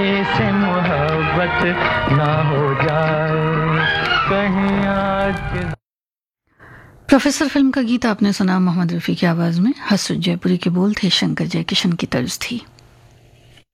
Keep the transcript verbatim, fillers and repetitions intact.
से मोहब्बत ना हो जाए कहीं आज। प्रोफेसर फिल्म का गीत आपने सुना मोहम्मद रफ़ी की आवाज़ में। हसरत जयपुरी के बोल थे, शंकर जयकिशन की तर्ज थी।